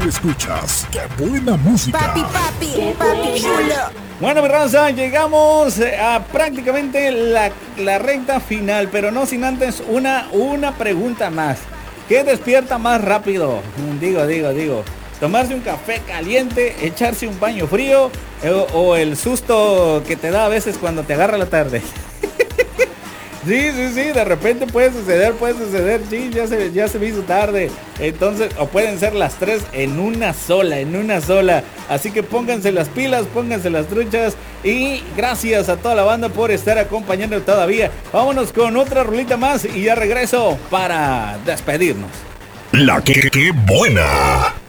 escuchas. ¡Qué buena música! Papi chulo. Bueno, mi raza, llegamos a prácticamente la recta final, pero no sin antes una pregunta más. ¿Qué despierta más rápido? Digo. Tomarse un café caliente, echarse un baño frío o el susto que te da a veces cuando te agarra la tarde. Sí, de repente puede suceder, sí, ya se me hizo tarde. Entonces, o pueden ser las tres en una sola. Así que pónganse las pilas, pónganse las truchas. Y gracias a toda la banda por estar acompañando todavía. Vámonos con otra rolita más y ya regreso para despedirnos. La que buena.